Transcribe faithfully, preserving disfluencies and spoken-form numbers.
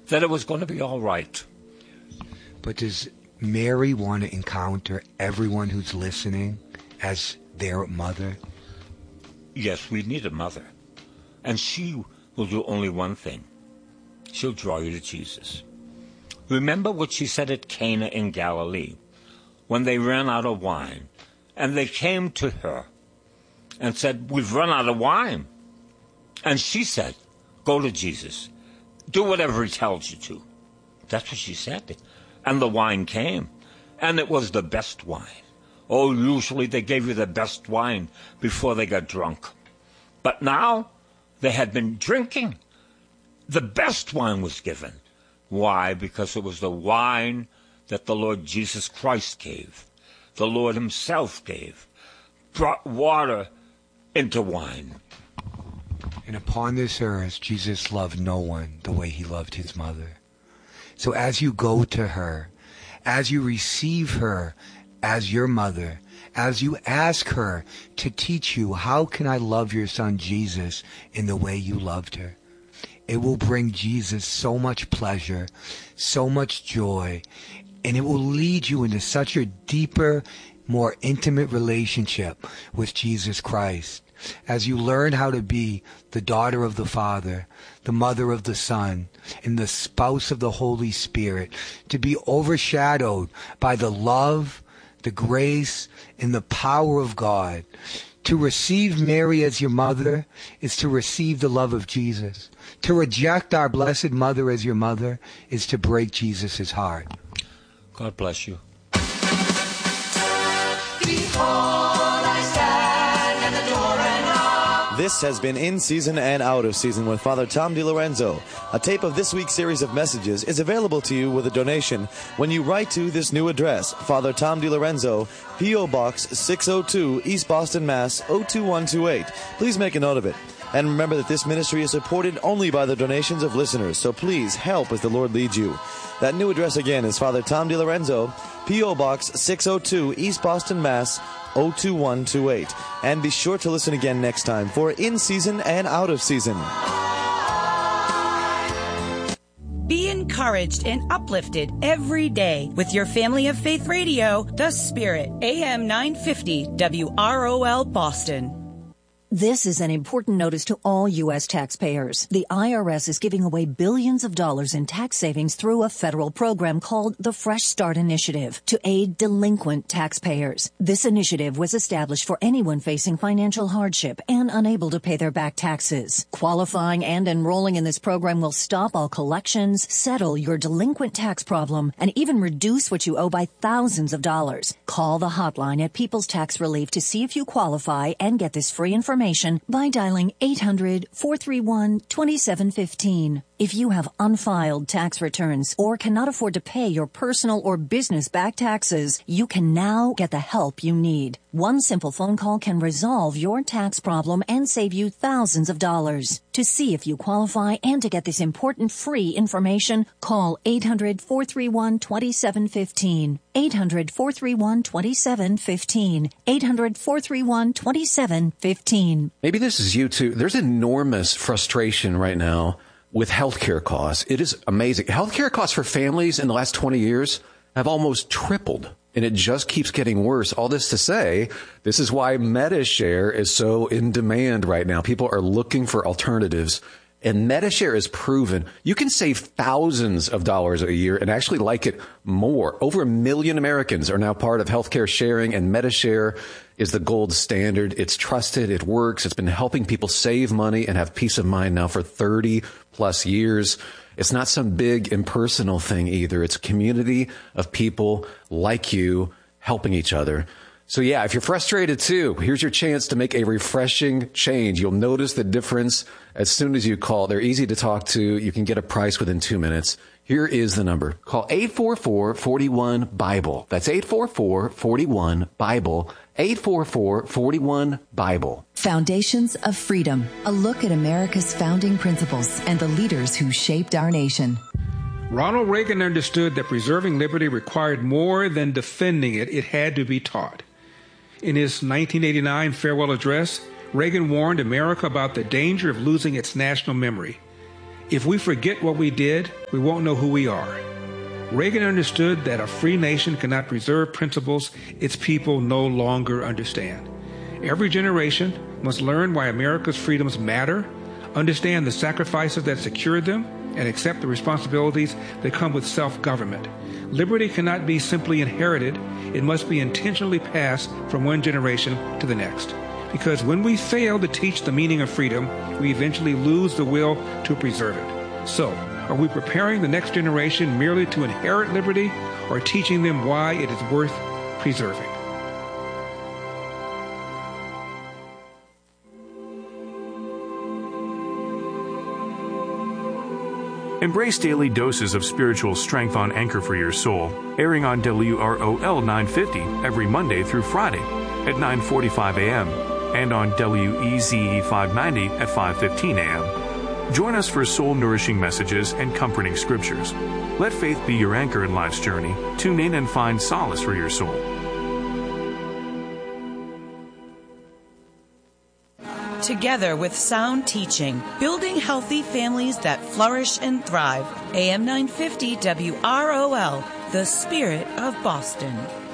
that it was going to be all right. But does Mary want to encounter everyone who's listening as their mother? Yes, we need a mother. And she will do only one thing. She'll draw you to Jesus. Remember what she said at Cana in Galilee, when they ran out of wine, and they came to her and said, we've run out of wine. And she said, go to Jesus. Do whatever he tells you to. That's what she said. And the wine came, and it was the best wine. Oh, usually they gave you the best wine before they got drunk. But now they had been drinking. The best wine was given. Why? Because it was the wine that the Lord Jesus Christ gave. The Lord himself gave. Brought water into wine. And upon this earth, Jesus loved no one the way he loved his mother. So as you go to her, as you receive her as your mother, as you ask her to teach you, how can I love your son Jesus in the way you loved her? It will bring Jesus so much pleasure, so much joy, and it will lead you into such a deeper, more intimate relationship with Jesus Christ. As you learn how to be the daughter of the Father, the mother of the Son, and the spouse of the Holy Spirit, to be overshadowed by the love, the grace, and the power of God. To receive Mary as your mother is to receive the love of Jesus. To reject our Blessed Mother as your mother is to break Jesus' heart. God bless you. This has been In Season and Out of Season with Father Tom DiLorenzo. A tape of this week's series of messages is available to you with a donation when you write to this new address, Father Tom DiLorenzo, P O. Box six oh two, East Boston, Mass. oh two one two eight. Please make a note of it. And remember that this ministry is supported only by the donations of listeners, so please help as the Lord leads you. That new address again is Father Tom DiLorenzo, P O. Box six oh two, East Boston, Mass. oh two one two eight. And be sure to listen again next time for In Season and Out of Season. Be encouraged and uplifted every day with your Family of Faith Radio, The Spirit, A M nine fifty W R O L Boston. This is an important notice to all U S taxpayers. The I R S is giving away billions of dollars in tax savings through a federal program called the Fresh Start Initiative to aid delinquent taxpayers. This initiative was established for anyone facing financial hardship and unable to pay their back taxes. Qualifying and enrolling in this program will stop all collections, settle your delinquent tax problem, and even reduce what you owe by thousands of dollars. Call the hotline at People's Tax Relief to see if you qualify and get this free information by dialing eight hundred, four three one, two seven one five. If you have unfiled tax returns or cannot afford to pay your personal or business back taxes, you can now get the help you need. One simple phone call can resolve your tax problem and save you thousands of dollars. To see if you qualify and to get this important free information, call eight hundred, four three one, two seven one five. eight hundred, four three one, two seven one five. eight hundred, four three one, two seven one five. Maybe this is you too. There's enormous frustration right now with healthcare costs. It is amazing. Healthcare costs for families in the last twenty years have almost tripled, and it just keeps getting worse. All this to say, this is why MediShare is so in demand right now. People are looking for alternatives, and MediShare is proven you can save thousands of dollars a year and actually like it more. Over a million Americans are now part of healthcare sharing, and MediShare is the gold standard. It's trusted. It works. It's been helping people save money and have peace of mind now for thirty plus years. It's not some big impersonal thing either. It's a community of people like you helping each other. So yeah, if you're frustrated too, here's your chance to make a refreshing change. You'll notice the difference as soon as you call. They're easy to talk to. You can get a price within two minutes. Here is the number. Call eight four four, four one, BIBLE. That's eight four four, four one, BIBLE. eight four four, four one, BIBLE. Foundations of Freedom. A look at America's founding principles and the leaders who shaped our nation. Ronald Reagan understood that preserving liberty required more than defending it. It had to be taught. In his nineteen eighty-nine farewell address, Reagan warned America about the danger of losing its national memory. If we forget what we did, we won't know who we are. Reagan understood that a free nation cannot preserve principles its people no longer understand. Every generation must learn why America's freedoms matter, understand the sacrifices that secured them, and accept the responsibilities that come with self-government. Liberty cannot be simply inherited. It must be intentionally passed from one generation to the next. Because when we fail to teach the meaning of freedom, we eventually lose the will to preserve it. So, are we preparing the next generation merely to inherit liberty, or teaching them why it is worth preserving? Embrace daily doses of spiritual strength on Anchor for Your Soul, airing on W R O L nine fifty every Monday through Friday at nine forty-five a.m. and on W E Z E five ninety at five fifteen a.m. Join us for soul-nourishing messages and comforting scriptures. Let faith be your anchor in life's journey. Tune in and find solace for your soul. Together with sound teaching, building healthy families that flourish and thrive. A M nine fifty W R O L, the Spirit of Boston.